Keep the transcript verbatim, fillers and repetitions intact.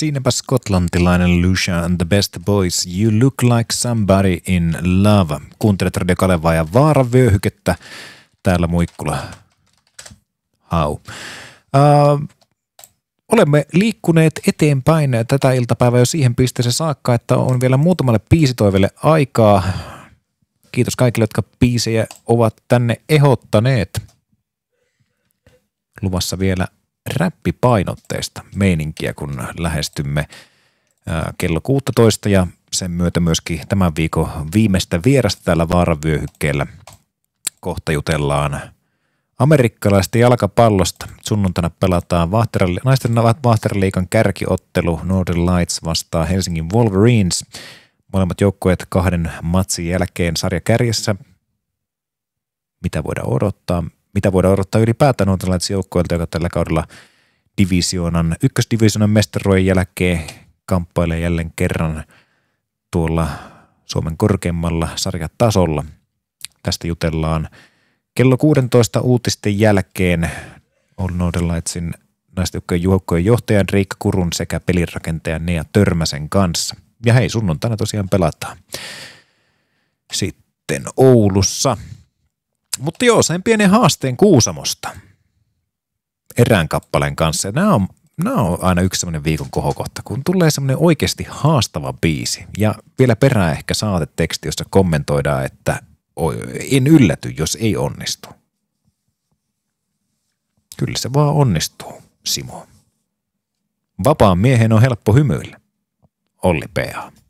Siinäpä skotlantilainen Lucia and the Best Boys, You Look Like Somebody in Love. Kuuntelet Radio Kalevaa ja Vaaravyöhykettä. Täällä Muikkula. Hau. Uh, olemme liikkuneet eteenpäin tätä iltapäivää jo siihen pisteeseen saakka, että on vielä muutamalle biisitoivelle aikaa. Kiitos kaikille, jotka biisejä ovat tänne ehdottaneet. Luvassa vielä räppipainotteista meininkiä, kun lähestymme ää, kello kuusitoista ja sen myötä myöskin tämän viikon viimeistä vierasta täällä Vaaravyöhykkeellä. Kohta jutellaan amerikkalaista jalkapallosta. Sunnuntaina pelataan Vaahtera- naisten Vaahteraliigan kärkiottelu Northern Lights vastaa Helsingin Wolverines. Molemmat joukkueet kahden matsin jälkeen sarjakärjessä. Mitä voidaan odottaa? Mitä voidaan odottaa ylipäätään Northern Lights joukkueelta, joka tällä kaudella divisioonan, ykkösdivisioonan mestarojen jälkeen kamppailee jälleen kerran tuolla Suomen korkeimmalla sarjatasolla. Tästä jutellaan kello kuusitoista uutisten jälkeen Old Northern Lightsin naisten joukkojen johtajan Riikka Kurun sekä pelirakentajan Nea Törmäsen kanssa. Ja hei, sunnuntaina tosiaan pelataan sitten Oulussa. Mutta joo, sain pienen haasteen Kuusamosta erään kappaleen kanssa. Nämä on, nämä on aina yksi semmoinen viikon kohokohta, kun tulee semmoinen oikeasti haastava biisi. Ja vielä perään ehkä saateteksti, jossa kommentoidaan, että en ylläty, jos ei onnistu. Kyllä se vaan onnistuu, Simo. Vapaan miehen on helppo hymyillä. Olli P A.